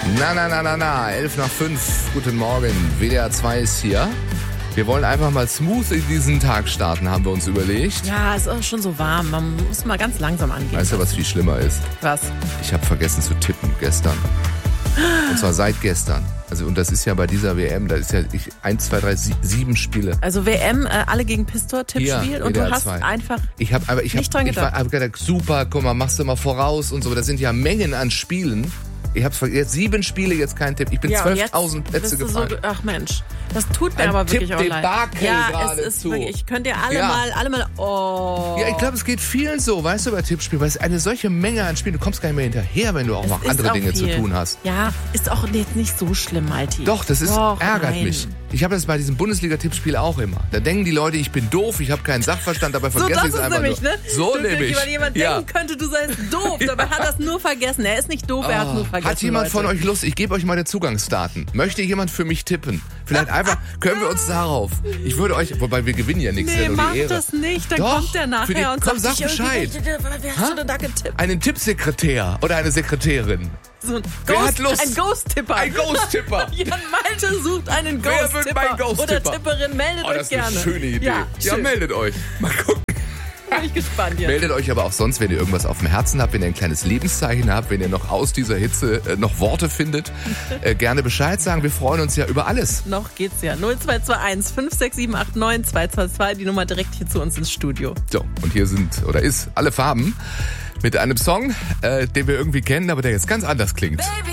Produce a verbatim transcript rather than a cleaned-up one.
Na, na, na, na, na, elf nach fünf, guten Morgen, W D R zwei ist hier. Wir wollen einfach mal smooth in diesen Tag starten, haben wir uns überlegt. Ja, es ist auch schon so warm, man muss mal ganz langsam angehen. Weißt du, was viel schlimmer ist? Was? Ich habe vergessen zu tippen gestern. Und zwar seit gestern. Also, und das ist ja bei dieser W M, da ist ja ich, eins, zwei, drei, sieben Spiele. Also W M, äh, alle gegen Pistor-Tippspiel und du hast einfach ich hab, aber ich nicht hab, dran ich gedacht. hab gedacht, super, guck mal, machst du mal voraus und so. Das sind ja Mengen an Spielen. Ich habe jetzt sieben Spiele, jetzt kein Tipp. Ich bin ja, zwölftausend Plätze gefahren. So, ach Mensch, das tut mir Ein aber wirklich auch leid. Tipp-Debakel Ja, es geradezu. ist wirklich, ich könnte ja alle Ja. mal, alle mal, oh. Ja, ich glaube, es geht vielen so, weißt du, bei Tippspielen, weil es eine solche Menge an Spielen, du kommst gar nicht mehr hinterher, wenn du auch Es noch ist andere auch Dinge viel. zu tun hast. Ja, ist auch jetzt nicht so schlimm, Malti. Doch, das ist, Doch, ärgert nein. mich. Ich habe das bei diesem Bundesliga-Tippspiel auch immer. Da denken die Leute, ich bin doof, ich habe keinen Sachverstand, dabei So, vergesse das ich es ist einfach nämlich, nur. ne? So du, nämlich. Weil jemand Ja. denken könnte, du seist doof, dabei hat er es nur vergessen. Er ist nicht doof, er hat es nur vergessen. Hat jemand Leute. von euch Lust? Ich gebe euch meine Zugangsdaten. Möchte jemand für mich tippen? Vielleicht einfach, können wir uns darauf. Ich würde euch, wobei wir gewinnen ja nichts, Nee, ja nur mach die Ehre. das nicht, dann Doch, kommt der für die- nachher und komm, sagt sag sich Bescheid. irgendwie, wer hast du denn da getippt? Einen Tippsekretär oder eine Sekretärin. So ein Wer Ghost, hat Lust? ein Ghost-Tipper. Ein Ghost-Tipper. Jan Malte sucht einen Wer wird mein Ghost-Tipper. Ghost-Tipper? Oder Tipperin, meldet Oh, euch das ist gerne. eine schöne Idee. Ja, Ja, schön. meldet euch. Mal gucken. Bin ich gespannt jetzt. Meldet euch aber auch sonst, wenn ihr irgendwas auf dem Herzen habt, wenn ihr ein kleines Lebenszeichen habt, wenn ihr noch aus dieser Hitze äh, noch Worte findet, äh, gerne Bescheid sagen. Wir freuen uns ja über alles. Noch geht's ja. null zwei zwei eins fünf sechs sieben acht neun zwei zwei zwei, die Nummer direkt hier zu uns ins Studio. So, und hier sind, oder ist, alle Farben mit einem Song, äh, den wir irgendwie kennen, aber der jetzt ganz anders klingt. Baby,